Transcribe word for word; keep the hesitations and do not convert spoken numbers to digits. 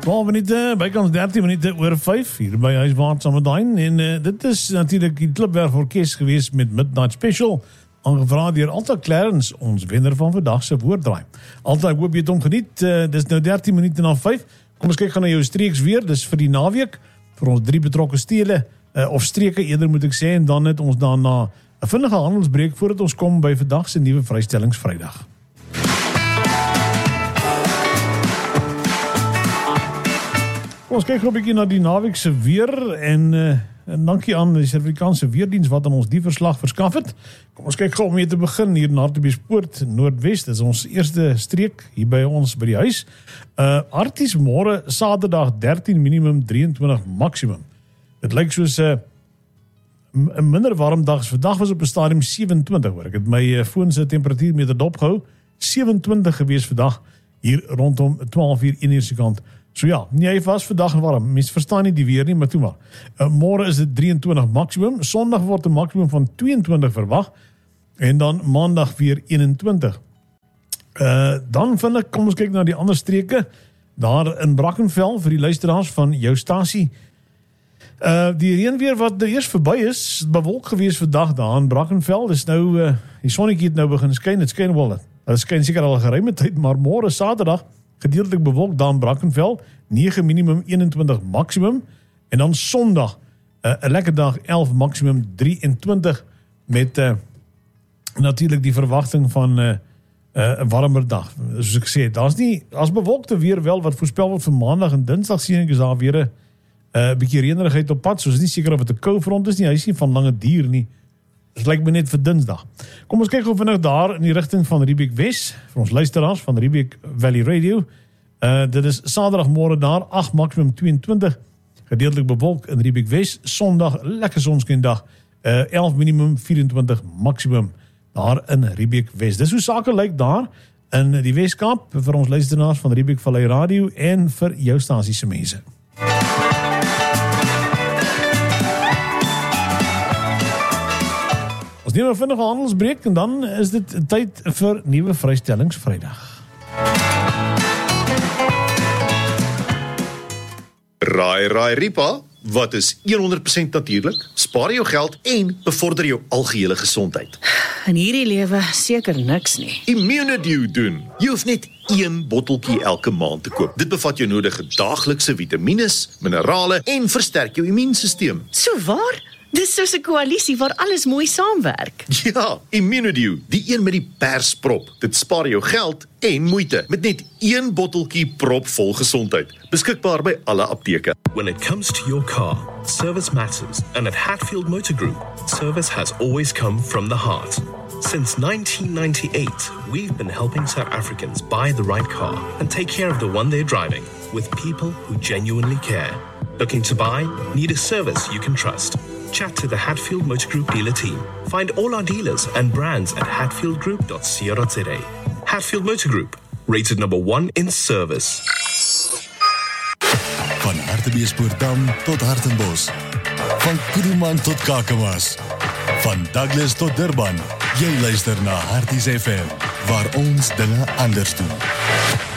twaalf minute, bykans dertien minute oor vyf, hier by Huiswaarts aan Medine, en uh, dit is natuurlijk die Klipwerf Orkest geweest met Midnight Special, aangevra deur Alta Clarence, ons wenner van vandag se woorddraai. Alta, ek hoop jy het hom geniet, uh, dis nou dertien minute na vyf, kom ons kyk gaan na jou streeks weer, dis vir die naweek, vir ons drie betrokke stele, uh, of streke eerder moet ek sê, en dan het ons daarna 'n vinnige handelsbreek voordat ons kom by vandag se nuwe vrystellingsvrydag. Ons kyk gou 'n bietjie na die naweek se weer en, uh, en dankie aan die Suid-Afrikaanse Weerdiens wat aan ons die verslag verskaf het. Kom ons kyk gou om mee te begin hier na Hartbeespoort, Noordwes. Dit is ons eerste streek hier by ons by die huis. Uh Harties môre Saterdag dertien minimum, drieëntwintig maksimum. Dit lyk soos 'n uh, 'n minder warm dag. Vandag was op 'n stadium sewe-en-twintig hoor. Ek het my uh, foon se temperatuurmeter dopgehou. sewe-en-twintig gewees vandag hier rondom twaalf uur een uur se kant. So ja, nee, was vandag warm. Mens verstaan nie die weer nie, maar toe maar. Uh, môre is dit drieëntwintig maksimum. Sondag word 'n maksimum van tweeëntwintig verwag. En dan maandag weer eenentwintig. Uh, dan vind ek, kom ons kyk na die ander streke. Daar in Brackenfell, vir die luisteraars van jou stasie. Uh, die reënweer wat eers verby is, bewolk gewees vandag daar in Brackenfell. Dis nou, uh, die sonnetjie het nou begin skyn. Dit skyn wel. Dit skyn seker al 'n geruime tyd, maar môre Saterdag gedeeltelik bewolk daar in Brackenfell, nege minimum, eenentwintig maksimum, en dan Sondag, 'n uh, lekker dag, elf maksimum, drieëntwintig, met uh, natuurlik die verwagting van 'n uh, uh, warmer dag. Soos ek sê, daar's nie, as bewolkte weer wel, wat voorspel word vir Maandag en Dinsdag, sien ek is daar weer 'n uh, bietjie reënerigheid op pad, soos nie seker of dit 'n kou front is nie, hy is nie van lange duur nie. Dit lyk my net vir Dinsdag. Kom ons kyk gou vinnig daar in die rigting van Riebeek Wes, vir ons luisteraars van Riebeek Valley Radio. Uh, dit is Saterdag môre daar, agt maksimum tweeëntwintig, gedeeltelik bewolk in Riebeek Wes. Sondag, lekker sonskyndag, uh, elf minimum, vyf-en-twintig maksimum daar in Riebeek Wes. Dis hoe sake lyk daar in die Weskaap vir ons luisteraars van Riebeek Valley Radio en vir jou stasie se mense. Ons neem 'n vinnige handelsbreek en dan is dit tyd vir nuwe vrystellingsvrydag. Raai, raai, Ripa, wat is honderd persent natuurlik? Spaar jou geld en bevorder jou algehele gesondheid. In hierdie lewe seker niks nie. Immunedew doen. Jy hoef net een botteltjie elke maand te koop. Dit bevat jou nodige daaglikse vitamines, minerale en versterk jou immuunstelsel. So waar? Dis soos 'n koalisie waar alles mooi saamwerk. Ja, Immunedew, die een met die persprop. Dit spaar jou geld en moeite met net een botteltjie propvol gesondheid. Beskikbaar by alle apteke. When it comes to your car, service matters, and at Hatfield Motor Group, service has always come from the heart. Since nineteen ninety-eight, we've been helping South Africans buy the right car and take care of the one they're driving with people who genuinely care. Looking to buy? Need a service you can trust? Chat to the Hatfield Motor Group dealer team. Find all our dealers and brands at hatfield group dot co dot za. Hatfield Motor Group, rated number one in service. Van Hartbeespoortdam tot Hartenbos. Van Kuruman tot Kakamas. Van Douglas tot Durban. Jy luister na Harties F M, waar ons dinge anders doen.